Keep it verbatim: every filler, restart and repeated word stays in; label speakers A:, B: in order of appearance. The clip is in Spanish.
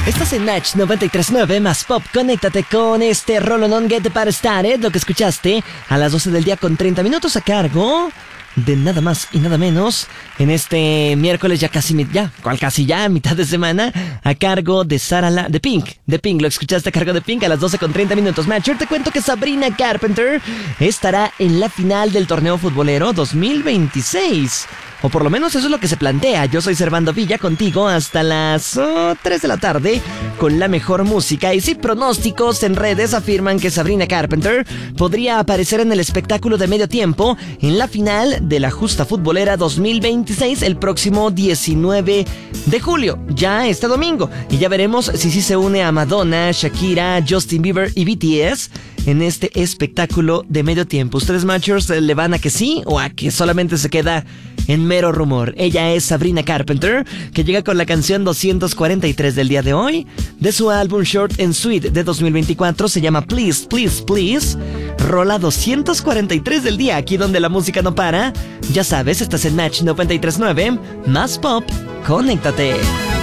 A: Estás en Match noventa y tres punto nueve más Pop. Conéctate con este Rolonón Get Party Started. Lo que escuchaste a las doce del día con treinta minutos a cargo de nada más y nada menos en este miércoles ya casi, ya, cual casi ya, mitad de semana, a cargo de Sara La, de Pink, de Pink, lo escuchaste a cargo de Pink a las doce con treinta minutos. Matcher, te cuento que Sabrina Carpenter estará en la final del torneo futbolero dos mil veintiséis. O por lo menos eso es lo que se plantea. Yo soy Servando Villa contigo hasta las oh, tres de la tarde con la mejor música. Y sí, pronósticos en redes afirman que Sabrina Carpenter podría aparecer en el espectáculo de medio tiempo en la final de la Justa Futbolera dos mil veintiséis el próximo diecinueve de julio, ya este domingo. Y ya veremos si sí se une a Madonna, Shakira, Justin Bieber y B T S en este espectáculo de medio tiempo. ¿Ustedes, matchers, le van a que sí o a que solamente se queda en mero rumor? Ella es Sabrina Carpenter, que llega con la canción doscientos cuarenta y tres del día de hoy, de su álbum Short and Sweet de dos mil veinticuatro. Se llama Please, Please, Please. Rola doscientos cuarenta y tres del día, aquí donde la música no para. Ya sabes, estás en Match noventa y tres punto nueve, más Pop. Conéctate.